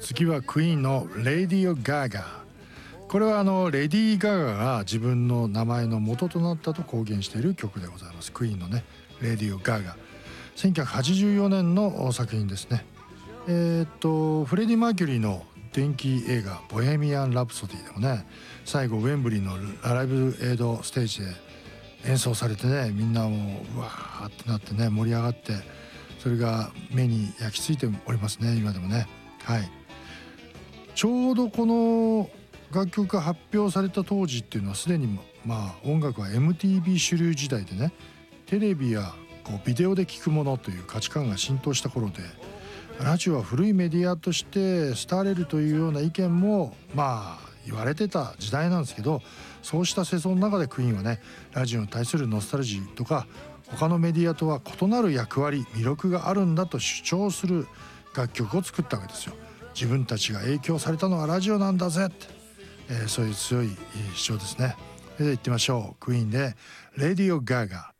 次はクイーンのレディオ・ガガ。これはレディー・ガガが自分の名前の元となったと公言している曲でございます。クイーンのねレディオ・ガガ、1984年の作品ですね。フレディ・マーキュリーの電気映画ボヘミアン・ラプソディでもね、最後ウェンブリーのライブエイドステージで演奏されてね、みんなもううわーってなってね盛り上がって、それが目に焼き付いておりますね、今でもね。はい、ちょうどこの楽曲が発表された当時っていうのはすでに音楽は MTV 主流時代でね、テレビやビデオで聴くものという価値観が浸透した頃で、ラジオは古いメディアとして廃れるというような意見も言われてた時代なんですけど、そうした世相の中でクイーンはね、ラジオに対するノスタルジーとか他のメディアとは異なる役割魅力があるんだと主張する楽曲を作ったわけですよ。自分たちが影響されたのはラジオなんだぜって、そういう強い主張ですね。それでは行ってみましょう。クイーンでレディオ・ガガ。